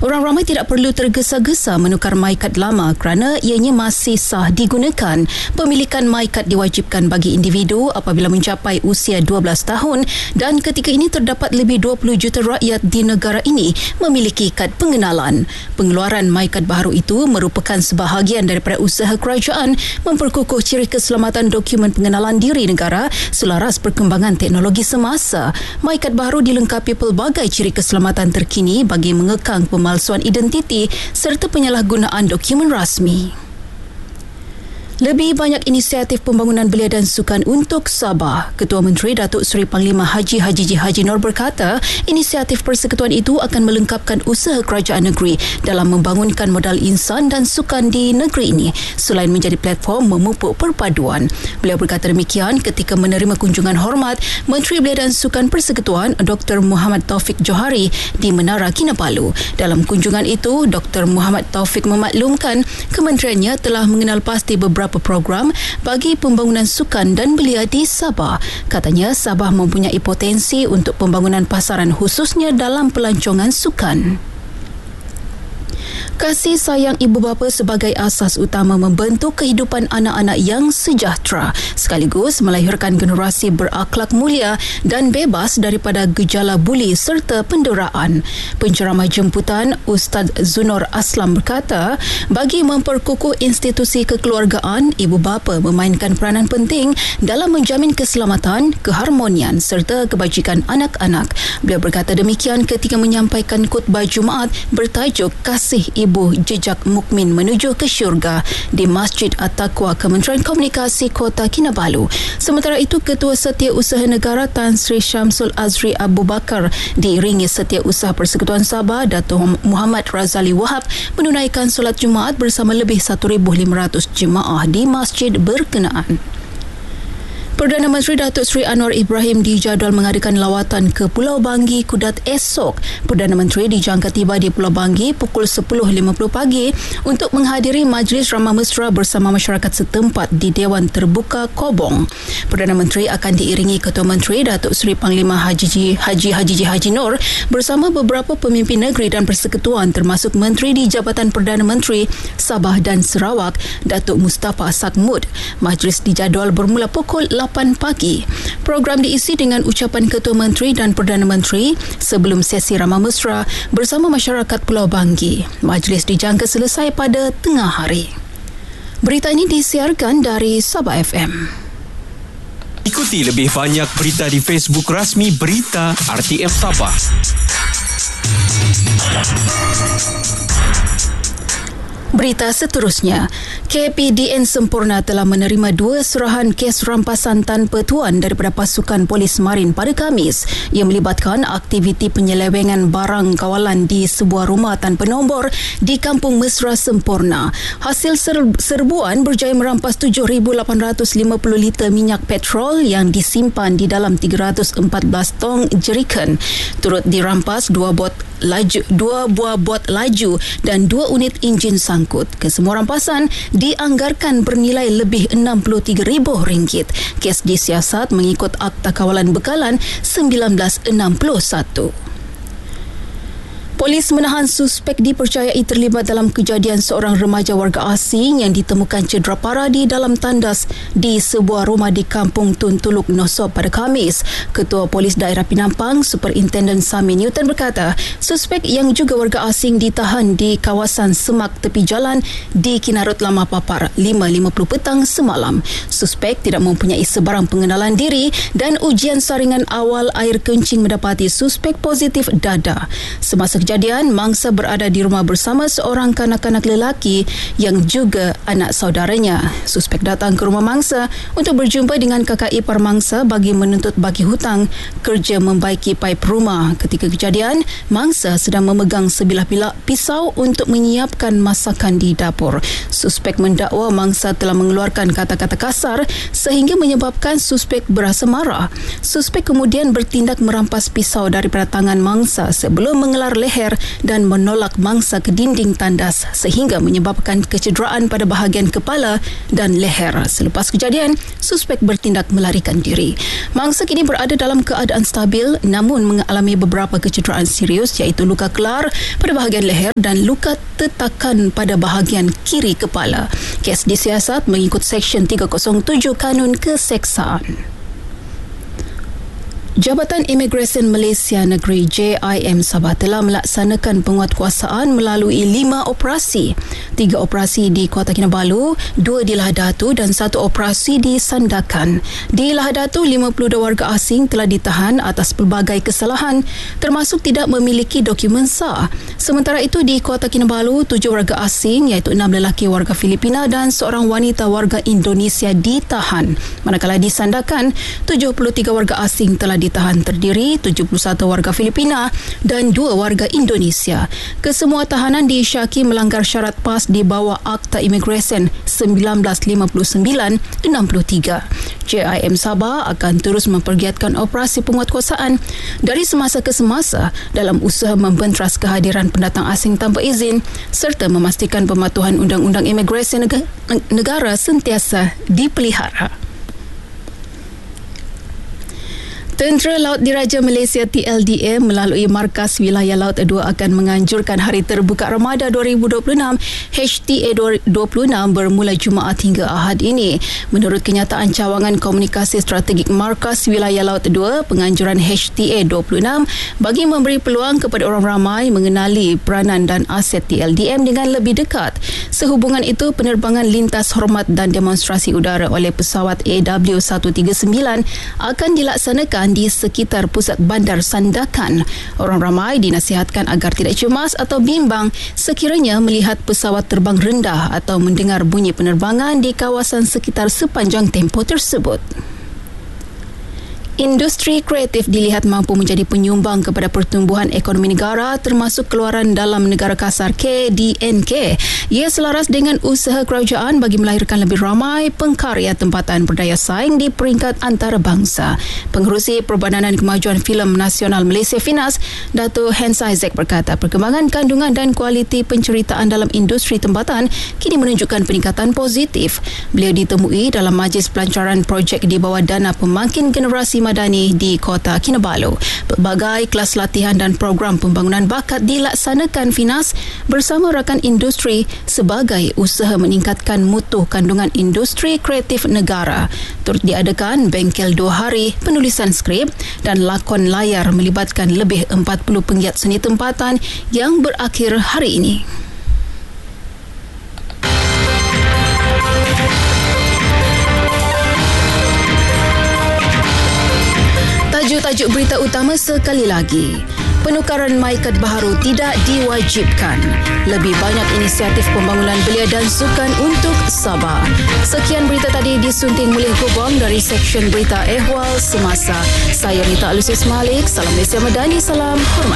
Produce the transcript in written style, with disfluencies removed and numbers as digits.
Orang ramai tidak perlu tergesa-gesa menukar MyKad lama kerana ianya masih sah digunakan. Pemilikan MyKad diwajibkan bagi individu apabila mencapai usia 12 tahun dan ketika ini terdapat lebih 20 juta rakyat di negara ini memiliki kad pengenalan. Pengeluaran MyKad baharu itu merupakan sebahagian daripada usaha kerajaan memperkukuh ciri keselamatan dokumen pengenalan diri negara selaras perkembangan teknologi semasa. MyKad baharu dilengkapi pelbagai ciri keselamatan terkini bagi mengekang pemalsuan identiti serta penyalahgunaan dokumen rasmi. Lebih banyak inisiatif pembangunan belia dan sukan untuk Sabah. Ketua Menteri Datuk Seri Panglima Haji Haji Nur berkata, inisiatif persekutuan itu akan melengkapkan usaha kerajaan negeri dalam membangunkan modal insan dan sukan di negeri ini selain menjadi platform memupuk perpaduan. Beliau berkata demikian ketika menerima kunjungan hormat Menteri Belia dan Sukan Persekutuan Dr. Muhammad Taufik Johari di Menara Kinabalu. Dalam kunjungan itu, Dr. Muhammad Taufik memaklumkan kementeriannya telah mengenal pasti beberapa program bagi pembangunan sukan dan belia di Sabah. Katanya Sabah mempunyai potensi untuk pembangunan pasaran khususnya dalam pelancongan sukan. Kasih sayang ibu bapa sebagai asas utama membentuk kehidupan anak-anak yang sejahtera sekaligus melahirkan generasi berakhlak mulia dan bebas daripada gejala buli serta penderaan. Penceramah jemputan Ustaz Zunor Aslam berkata, bagi memperkukuh institusi kekeluargaan, ibu bapa memainkan peranan penting dalam menjamin keselamatan, keharmonian serta kebajikan anak-anak. Beliau berkata demikian ketika menyampaikan khutbah Jumaat bertajuk Kasih Ibu Jejak Mukmin Menuju ke Syurga di Masjid At-Taqwa Kementerian Komunikasi Kota Kinabalu. Sementara itu, Ketua Setiausaha Negara Tan Sri Syamsul Azri Abu Bakar diiringi Setiausaha Persekutuan Sabah Datuk Muhammad Razali Wahab menunaikan solat Jumaat bersama lebih 1,500 jemaah di masjid berkenaan. Perdana Menteri Datuk Seri Anwar Ibrahim dijadual mengadakan lawatan ke Pulau Banggi Kudat esok. Perdana Menteri dijangka tiba di Pulau Banggi pukul 10.50 pagi untuk menghadiri majlis ramah mesra bersama masyarakat setempat di Dewan Terbuka Kobong. Perdana Menteri akan diiringi Ketua Menteri Datuk Seri Panglima Haji Nur bersama beberapa pemimpin negeri dan persekutuan termasuk Menteri di Jabatan Perdana Menteri Sabah dan Sarawak Datuk Mustafa Sakmud. Majlis dijadual bermula pukul 8 pagi. Program diisi dengan ucapan Ketua Menteri dan Perdana Menteri sebelum sesi ramah mesra bersama masyarakat Pulau Banggi. Majlis dijangka selesai pada tengah hari. Berita ini disiarkan dari Sabah FM. Ikuti lebih banyak berita di Facebook rasmi Berita RTM Sabah. Berita seterusnya, KPDN Sempurna telah menerima 2 serahan kes rampasan tanpa tuan daripada pasukan polis marin pada Khamis yang melibatkan aktiviti penyelewengan barang kawalan di sebuah rumah tanpa nombor di Kampung Mesra Sempurna. Hasil serbuan berjaya merampas 7,850 liter minyak petrol yang disimpan di dalam 314 tong jerikan. Turut dirampas 2 buah bot laju dan 2 unit enjin sangkut. Kesemua rampasan dianggarkan bernilai lebih RM63,000. Kes disiasat mengikut Akta Kawalan Bekalan 1961. Polis menahan suspek dipercayai terlibat dalam kejadian seorang remaja warga asing yang ditemukan cedera parah di dalam tandas di sebuah rumah di Kampung Tun Tuluk Nosop pada Khamis. Ketua Polis Daerah Penampang, Superintendent Sami Newton berkata, suspek yang juga warga asing ditahan di kawasan semak tepi jalan di Kinarut Lama Papar 5.50 petang semalam. Suspek tidak mempunyai sebarang pengenalan diri dan ujian saringan awal air kencing mendapati suspek positif dada. Semasa kejadian, mangsa berada di rumah bersama seorang kanak-kanak lelaki yang juga anak saudaranya. Suspek datang ke rumah mangsa untuk berjumpa dengan kakak ipar mangsa bagi menuntut bagi hutang kerja membaiki paip rumah. Ketika kejadian, mangsa sedang memegang sebilah pisau untuk menyiapkan masakan di dapur. Suspek mendakwa mangsa telah mengeluarkan kata-kata kasar sehingga menyebabkan suspek berasa marah. Suspek kemudian bertindak merampas pisau daripada tangan mangsa sebelum mengelar leher leher dan menolak mangsa ke dinding tandas sehingga menyebabkan kecederaan pada bahagian kepala dan leher. Selepas kejadian, suspek bertindak melarikan diri. Mangsa kini berada dalam keadaan stabil namun mengalami beberapa kecederaan serius iaitu luka kelar pada bahagian leher dan luka tetakan pada bahagian kiri kepala. Kes disiasat mengikut Seksyen 307 Kanun Keseksaan. Jabatan Imigresen Malaysia Negeri JIM Sabah telah melaksanakan penguatkuasaan melalui 5 operasi. 3 operasi di Kota Kinabalu, 2 di Lahadatu dan 1 operasi di Sandakan. Di Lahadatu, 52 warga asing telah ditahan atas pelbagai kesalahan termasuk tidak memiliki dokumen sah. Sementara itu di Kota Kinabalu, 7 warga asing iaitu 6 lelaki warga Filipina dan seorang wanita warga Indonesia ditahan. Manakala di Sandakan, 73 warga asing telah ditahan terdiri 71 warga Filipina dan 2 warga Indonesia. Kesemua tahanan disyaki melanggar syarat PAS di bawah Akta Imigresen 1959-63. JIM Sabah akan terus mempergiatkan operasi penguatkuasaan dari semasa ke semasa dalam usaha membentras kehadiran pendatang asing tanpa izin serta memastikan pematuhan undang-undang imigresen negara sentiasa dipelihara. Tentera Laut Diraja Malaysia TLDA melalui Markas Wilayah Laut 2 akan menganjurkan Hari Terbuka Ramadan 2026 HTA 26 bermula Jumaat hingga Ahad ini. Menurut kenyataan cawangan komunikasi strategik Markas Wilayah Laut 2, penganjuran HTA 26 bagi memberi peluang kepada orang ramai mengenali peranan dan aset TLDM dengan lebih dekat. Sehubungan itu, penerbangan lintas hormat dan demonstrasi udara oleh pesawat AW139 akan dilaksanakan di sekitar pusat bandar Sandakan. Orang ramai dinasihatkan agar tidak cemas atau bimbang sekiranya melihat pesawat terbang rendah atau mendengar bunyi penerbangan di kawasan sekitar sepanjang tempoh tersebut. Industri kreatif dilihat mampu menjadi penyumbang kepada pertumbuhan ekonomi negara termasuk keluaran dalam negara kasar KDNK. Ia selaras dengan usaha kerajaan bagi melahirkan lebih ramai pengkarya tempatan berdaya saing di peringkat antarabangsa. Pengerusi Perbadanan Kemajuan Filem Nasional Malaysia FINAS, Dato' Hans Isaac berkata perkembangan kandungan dan kualiti penceritaan dalam industri tempatan kini menunjukkan peningkatan positif. Beliau ditemui dalam majlis pelancaran projek di bawah dana pemangkin generasi madani di Kota Kinabalu. Pelbagai kelas latihan dan program pembangunan bakat dilaksanakan FINAS bersama rakan industri sebagai usaha meningkatkan mutu kandungan industri kreatif negara. Turut diadakan bengkel 2 hari, penulisan skrip dan lakon layar melibatkan lebih 40 penggiat seni tempatan yang berakhir hari ini. Tajuk berita utama sekali lagi. Penukaran MyKad baharu tidak diwajibkan. Lebih banyak inisiatif pembangunan belia dan sukan untuk Sabah. Sekian berita tadi disunting Mulih Gubong dari Seksyen Berita Ehwal Semasa. Saya Nita Alusis Malik. Salam Malaysia Madani. Salam hormat.